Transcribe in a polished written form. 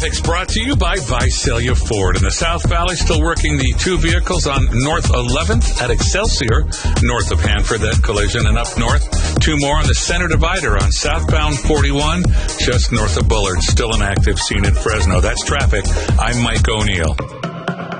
It's brought to you by Visalia Ford. In the South Valley, still working the 2 vehicles on North 11th at Excelsior, north of Hanford at Collision, and up north, 2 more on the Center Divider on southbound 41, just north of Bullard. Still an active scene in Fresno. That's traffic. I'm Mike O'Neill.